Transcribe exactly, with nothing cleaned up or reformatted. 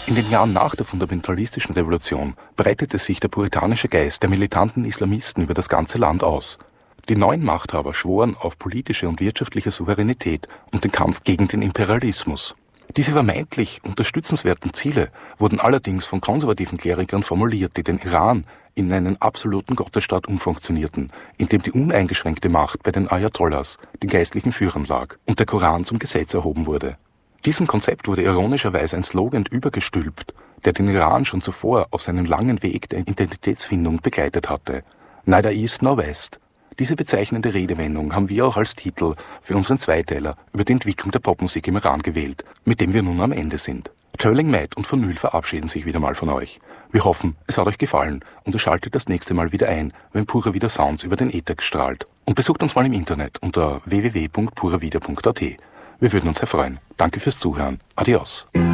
In den Jahren nach der fundamentalistischen Revolution breitete sich der puritanische Geist der militanten Islamisten über das ganze Land aus. Die neuen Machthaber schworen auf politische und wirtschaftliche Souveränität und den Kampf gegen den Imperialismus. Diese vermeintlich unterstützenswerten Ziele wurden allerdings von konservativen Klerikern formuliert, die den Iran in einen absoluten Gottesstaat umfunktionierten, in dem die uneingeschränkte Macht bei den Ayatollahs, den geistlichen Führern, lag und der Koran zum Gesetz erhoben wurde. Diesem Konzept wurde ironischerweise ein Slogan übergestülpt, der den Iran schon zuvor auf seinem langen Weg der Identitätsfindung begleitet hatte. Neither East nor West. Diese bezeichnende Redewendung haben wir auch als Titel für unseren Zweiteiler über die Entwicklung der Popmusik im Iran gewählt, mit dem wir nun am Ende sind. Traveling Mad und Vinyl verabschieden sich wieder mal von euch. Wir hoffen, es hat euch gefallen und ihr schaltet das nächste Mal wieder ein, wenn Pura Vida Sounds über den Äther strahlt. Und besucht uns mal im Internet unter w w w punkt pura vida punkt a t. Wir würden uns sehr freuen. Danke fürs Zuhören. Adios.